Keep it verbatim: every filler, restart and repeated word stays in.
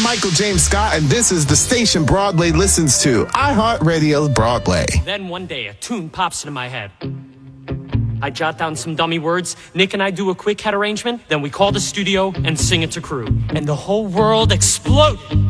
Michael James Scott, and this is the station Broadway listens to, iHeartRadio Broadway. Then one day, a tune pops into my head. I jot down some dummy words, Nick and I do a quick head arrangement, then we call the studio and sing it to crew. And the whole world explodes.